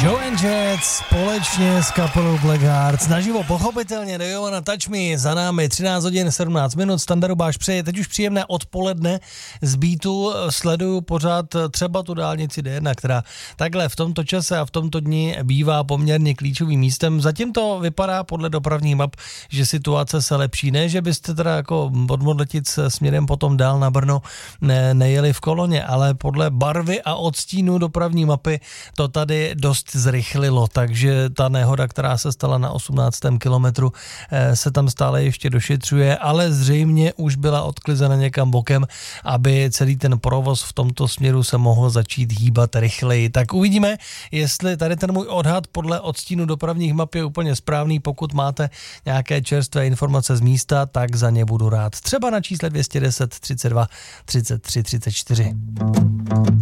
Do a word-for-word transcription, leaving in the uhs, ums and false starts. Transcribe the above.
Joe and Jet společně s kapelou Blackheart. Naživo pochopitelně do Jovana Touch Me, za námi třináct hodin sedmnáct minut, Standardobáš přeje teď už příjemné odpoledne z Beatu, sleduju pořád třeba tu dálnici D jedna, která takhle v tomto čase a v tomto dni bývá poměrně klíčovým místem. Zatím to vypadá podle dopravních map, že situace se lepší, ne, že byste teda jako od Modletic směrem potom dál na Brno ne, nejeli v koloně, ale podle barvy a odstínu dopravní mapy to tady dost zrychlilo, takže ta nehoda, která se stala na osmnáctém kilometru, se tam stále ještě došetřuje, ale zřejmě už byla odklizena někam bokem, aby celý ten provoz v tomto směru se mohl začít hýbat rychleji. Tak uvidíme, jestli tady ten můj odhad podle odstínu dopravních map je úplně správný. Pokud máte nějaké čerstvé informace z místa, tak za ně budu rád. Třeba na čísle dvě stě deset třicet dva třicet tři třicet čtyři.